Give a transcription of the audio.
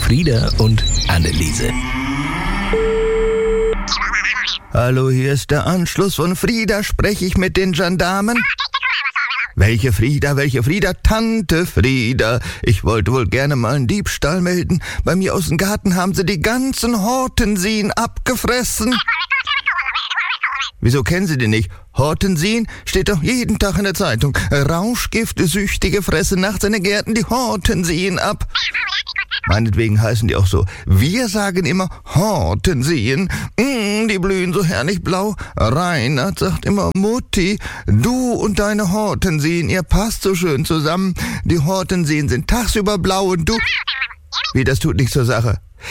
Frieda und Anneliese. Hallo, hier ist der Anschluss von Frieda. Spreche ich mit den Gendarmen? Welche Frieda? Tante Frieda. Ich wollte wohl gerne mal einen Diebstahl melden. Bei mir aus dem Garten haben sie die ganzen Hortensien abgefressen. Wieso kennen Sie die nicht? Hortensien steht doch jeden Tag in der Zeitung. Rauschgifte, Süchtige fressen nachts in den Gärten die Hortensien ab. Meinetwegen heißen die auch so. Wir sagen immer Hortensien. Die blühen so herrlich blau. Reinhard sagt immer, Mutti, du und deine Hortensien, ihr passt so schön zusammen. Die Hortensien sind tagsüber blau und du... Wie, das tut nichts zur Sache.